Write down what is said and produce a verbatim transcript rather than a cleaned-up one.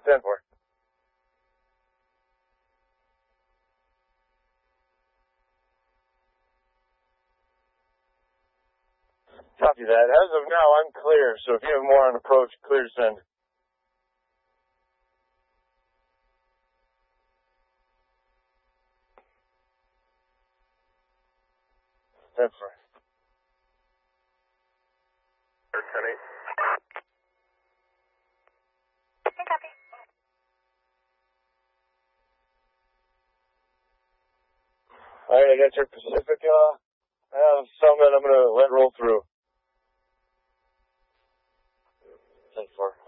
ten four. Copy that. As of now, I'm clear, so if you have more on approach, clear to send. ten four. ten eight. Copy. Alright, I got your Pacifica. I have some that I'm going to let roll through. ten four.